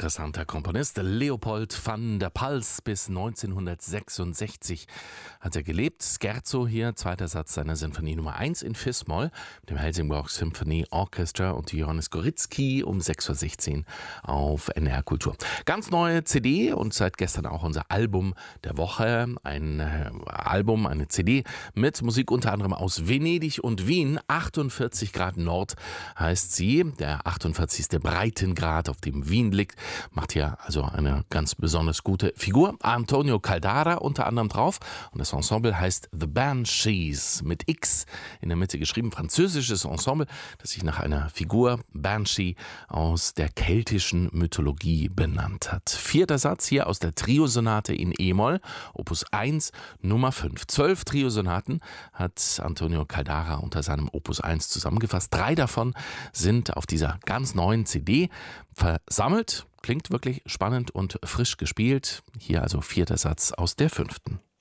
interessanter Komponist. Leopold van der Pals, bis 1966 hat er gelebt. Scherzo hier, zweiter Satz seiner Sinfonie Nummer 1 in Fis-Moll, mit dem Helsingborg Symphony Orchestra und Johannes Gorizki um 6.16 Uhr auf NR Kultur. Ganz neue CD und seit gestern auch unser Album der Woche. Ein Album, eine CD mit Musik unter anderem aus Venedig und Wien. 48 Grad Nord heißt sie, der 48. Breitengrad, auf dem Wien liegt, macht hier also eine ganz besonders gute Figur. Antonio Caldara unter anderem drauf und das Ensemble heißt The Banshees mit X in der Mitte geschrieben. Französisches Ensemble, das sich nach einer Figur Banshee aus der keltischen Mythologie benannt hat. Vierter Satz hier aus der Triosonate in E-Moll, Opus 1, Nummer 5. 12 Triosonaten hat Antonio Caldara unter seinem Opus 1 zusammengefasst. 3 davon sind auf dieser ganz neuen CD versammelt. Klingt wirklich spannend und frisch gespielt. Hier also vierter Satz aus der 5.